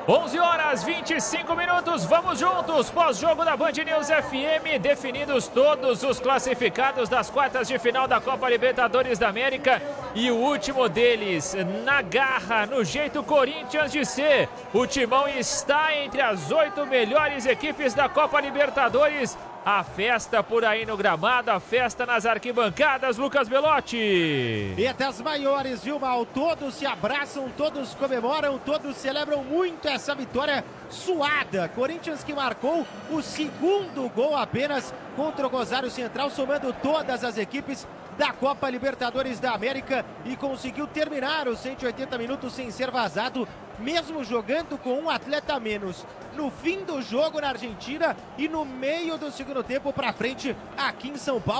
11 horas 25 minutos, vamos juntos, pós-jogo da Band News FM, definidos todos os classificados das quartas de final da Copa Libertadores da América e o último deles, na garra, no jeito Corinthians de ser. O Timão está entre as 8 melhores equipes da Copa Libertadores. A festa por aí no gramado, a festa nas arquibancadas, Lucas Belotti. E até as maiores, viu, Mal? Todos se abraçam, todos comemoram, todos celebram muito essa vitória suada. Corinthians que marcou o segundo gol apenas contra o Rosário Central, somando todas as equipes da Copa Libertadores da América e conseguiu terminar os 180 minutos sem ser vazado, mesmo jogando com um atleta a menos. No fim do jogo na Argentina e no meio do segundo tempo para frente aqui em São Paulo.